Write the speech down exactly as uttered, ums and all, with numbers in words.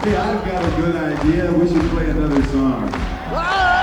Hey, I've got a good idea. We should play another song. Ah!